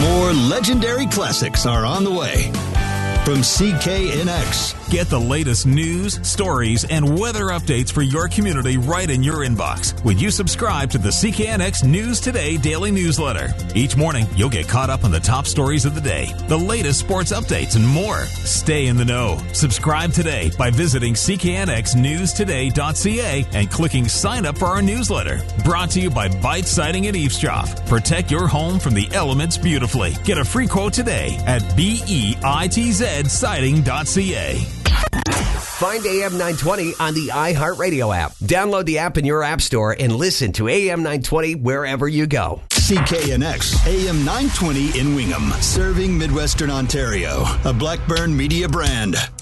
More legendary classics are on the way. From CKNX. Get the latest news, stories, and weather updates for your community right in your inbox when you subscribe to the CKNX News Today daily newsletter. Each morning, you'll get caught up on the top stories of the day, the latest sports updates, and more. Stay in the know. Subscribe today by visiting cknxnewstoday.ca and clicking sign up for our newsletter. Brought to you by Bite Siding and Eavesdrop. Protect your home from the elements beautifully. Get a free quote today at BEITZsiding.ca. Find AM 920 on the iHeartRadio app. Download the app in your app store and listen to AM 920 wherever you go. CKNX, AM 920 in Wingham, serving Midwestern Ontario, a Blackburn Media brand.